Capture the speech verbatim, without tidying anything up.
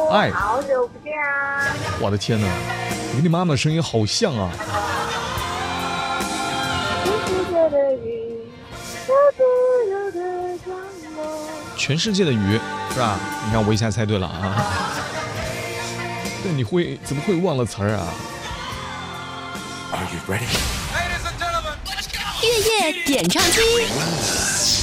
哎， 好久不见啊！ 我的天哪，你跟你妈妈的声音好像啊！全世界的鱼是吧？你看我一下猜对了啊！但你会怎么会忘了词儿啊 Are you ready? 月夜点唱机。